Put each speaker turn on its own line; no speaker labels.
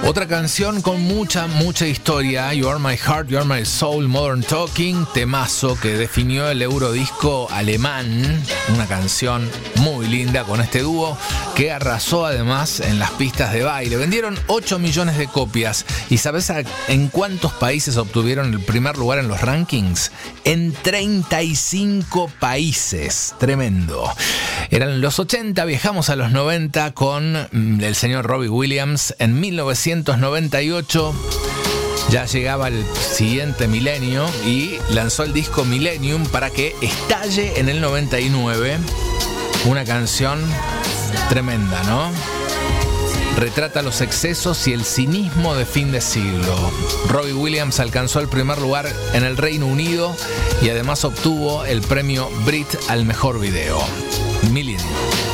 Otra canción con mucha historia, You Are My Heart, You Are My Soul, Modern Talking, temazo que definió el eurodisco alemán. Una canción muy linda con este dúo que arrasó además en las pistas de baile. Vendieron 8 millones de copias. ¿Y sabes en cuántos países obtuvieron el primer lugar en los rankings? En 35 países. Tremendo. Eran los 80, viajamos a los 90 con el señor Robbie Williams. En 1998 ya llegaba el siguiente milenio y lanzó el disco Millennium para que estalle en el 99. Una canción tremenda, ¿no? Retrata los excesos y el cinismo de fin de siglo. Robbie Williams alcanzó el primer lugar en el Reino Unido y además obtuvo el premio Brit al mejor video. Millennium.